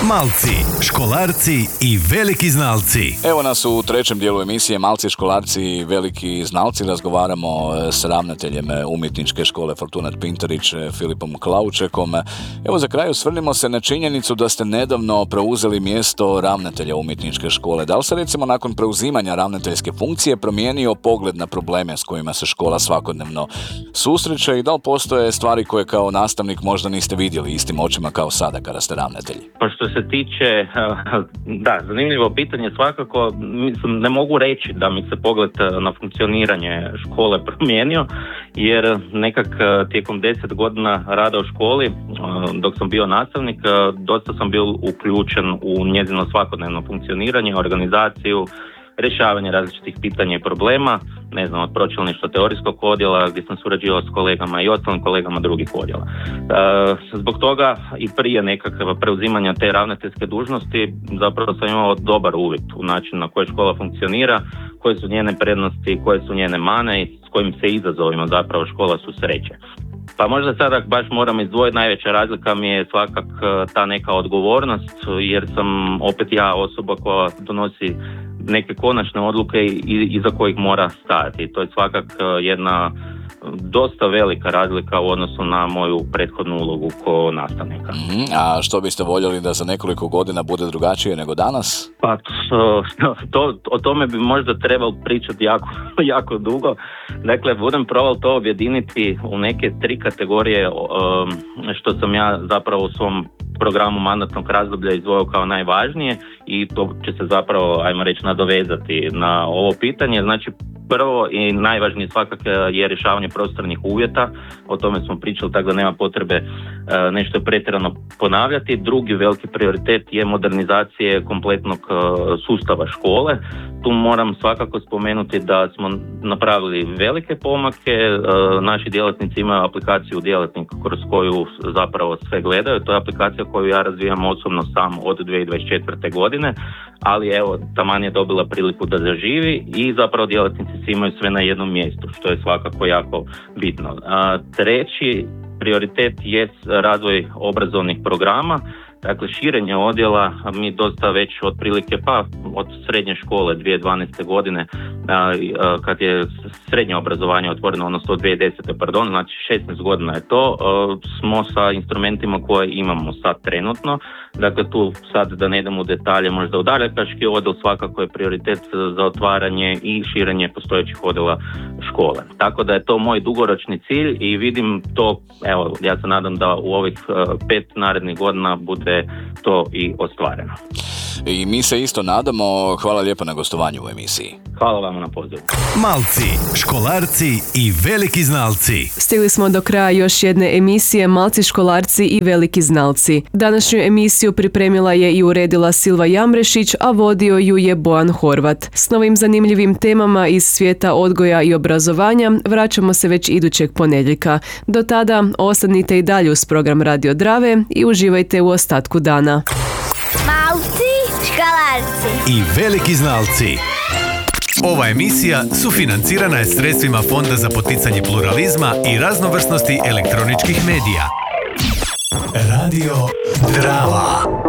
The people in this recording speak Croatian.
Malci, školarci i veliki znalci. Evo nas u trećem dijelu emisije Malci, školarci i veliki znalci. Razgovaramo s ravnateljem umjetničke škole Fortunat Pinterić, Filipom Klaučekom. Evo za kraj osvrnimo se na činjenicu da ste nedavno preuzeli mjesto ravnatelja umjetničke škole. Da li se recimo nakon preuzimanja ravnateljske funkcije promijenio pogled na probleme s kojima se škola svakodnevno susreće i da li postoje stvari koje kao nastavnik možda niste vidjeli istim očima kao sada kada ste ravnatelj? Pa što se tiče, da, zanimljivo pitanje svakako, mislim, ne mogu reći da mi se pogled na funkcioniranje škole promijenio, jer nekak tijekom 10 godina rada u školi, dok sam bio nastavnik, dosta sam bio uključen u njezino svakodnevno funkcioniranje, organizaciju, rješavanje različitih pitanja i problema, ne znam, od pročelništva teorijskog odjela gdje sam surađivao s kolegama i ostalim kolegama drugih odjela. Zbog toga i prije nekakva preuzimanja te ravnateljske dužnosti zapravo sam imao dobar uvid u način na koji škola funkcionira, koje su njene prednosti, koje su njene mane i s kojim se izazovima zapravo škola susreće. Pa možda sada baš moram izdvojiti, najveća razlika mi je svakak ta neka odgovornost, jer sam opet ja osoba koja donosi neke konačne odluke i iza kojih mora stajati. To je svakak jedna dosta velika razlika u odnosu na moju prethodnu ulogu kao nastavnika. A što biste voljeli da za nekoliko godina bude drugačije nego danas? Pa o tome bi možda trebalo pričati jako dugo. Dakle, budem probao to objediniti u neke 3 kategorije što sam ja zapravo u svom programu mandatnog razdoblja izdvojio kao najvažnije i to će se zapravo, ajmo reći, nadovezati na ovo pitanje. Znači, prvo i najvažnije svakako je rješavanje prostornih uvjeta, o tome smo pričali, tako da nema potrebe nešto pretjerano ponavljati. Drugi veliki prioritet je modernizacije kompletnog sustava škole. Tu moram svakako spomenuti da smo napravili velike pomake, naši djelatnici imaju aplikaciju Djelatnik kroz koju zapravo sve gledaju, to je aplikacija koju ja razvijam osobno sam od 2024. godine, ali evo, taman je dobila priliku da zaživi i zapravo djelatnici se imaju sve na jednom mjestu, što je svakako jako bitno. Treći prioritet je razvoj obrazovnih programa. Dakle, širenje odjela, mi dosta već otprilike od srednje škole 2012. godine, kad je srednje obrazovanje otvoreno, odnosno 2010. Znači 16 godina je to, smo sa instrumentima koje imamo sad trenutno. Dakle, tu sad da ne idemo u detalje, možda udarljakaški odjel svakako je prioritet za otvaranje i širenje postojećih odjela škole. Tako da je to moj dugoročni cilj i vidim to, evo, ja se nadam da u ovih 5 narednih godina bude to i ostvareno. I mi se isto nadamo. Hvala lijepo na gostovanju u emisiji. Hvala vam na pozivu. Malci, školarci i veliki znalci. Stigli smo do kraja još jedne emisije Malci, školarci i veliki znalci. Današnju emisiju pripremila je i uredila Silva Jamrešić, a vodio ju je Bojan Horvat. S novim zanimljivim temama iz svijeta odgoja i obrazovanja vraćamo se već idućeg ponedjeljka. Do tada ostanite i dalje uz program Radio Drave i uživajte u ostatku dana. Malci, školarci i veliki znalci. Ova emisija sufinancirana je sredstvima Fonda za poticanje pluralizma i raznovrsnosti elektroničkih medija. Radio Drava.